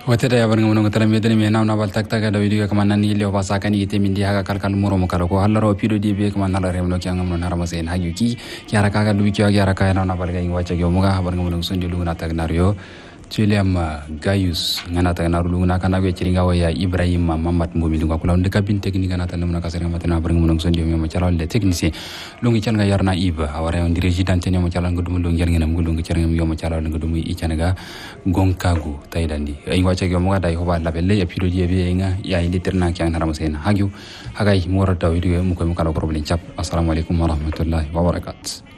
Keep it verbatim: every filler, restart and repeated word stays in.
Wata ya barnga mun ngotala medeni me nawna bal tak tak da video kama nani le ba sakani ite min di haga kalkal muro mo kala ko hallaro pido di be kama nala remno ki angam non harama sen hagyuki ki ara kaga du ki ara kaya nawna bal ga wacha ge muga barnga mun sundi luguna tag nario William Gayus ngana ta naru luguna kana be ciringa waya Ibrahim Mamat Mbomi lunga kula ndeka bin teknik ngana ta namna kasere matana barnga mun sundi mo chalal le technicien lungi canga yarna iba awara on dirigent tene mo chalal ngudum lungi ngena ngudum ngi ciringa mo chalal ngudum i canaga gonkagu taydandi ay wacha ge muga dai hoba labelle ya pido di be nga ya indi terna ki harama sen hagyu hagay mora dawidu mo ko mo kala problem chap assalamu alaikum warahmatullahi wabarakatuh.